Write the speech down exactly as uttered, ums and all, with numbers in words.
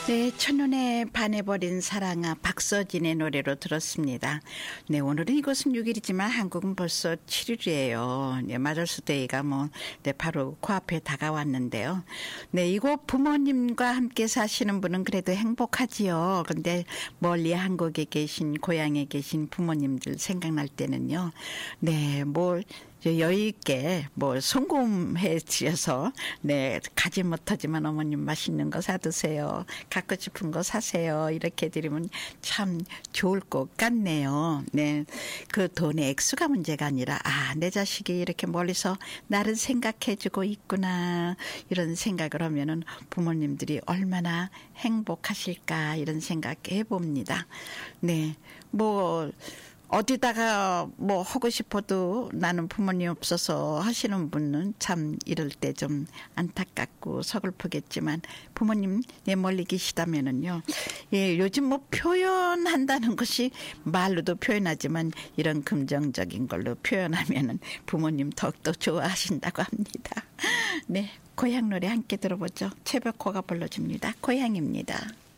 네, 첫눈에 반해버린 사랑아 박서진의 노래로 들었습니다. 네, 오늘은 이곳은 육 일이지만 한국은 벌써 칠 일이에요. 네, 마더스데이가 뭐, 네, 바로 코앞에 다가왔는데요. 네, 이곳 부모님과 함께 사시는 분은 그래도 행복하지요. 근데 멀리 한국에 계신, 고향에 계신 부모님들 생각날 때는요. 네, 뭐, 여유 있게 뭐 송금해 주셔서 네 가지 못하지만 어머님 맛있는 거 사드세요. 갖고 싶은 거 사세요. 이렇게 드리면 참 좋을 것 같네요. 네, 그 돈의 액수가 문제가 아니라 아, 내 자식이 이렇게 멀리서 나를 생각해주고 있구나 이런 생각을 하면은 부모님들이 얼마나 행복하실까 이런 생각해 봅니다. 네, 뭐. 어디다가 뭐 하고 싶어도 나는 부모님 없어서 하시는 분은 참 이럴 때 좀 안타깝고 서글프겠지만 부모님 내 멀리 계시다면은요. 예, 요즘 뭐 표현한다는 것이 말로도 표현하지만 이런 긍정적인 걸로 표현하면은 부모님 더욱더 좋아하신다고 합니다. 네, 고향 노래 함께 들어보죠. 최백호가 불러줍니다. 고향입니다.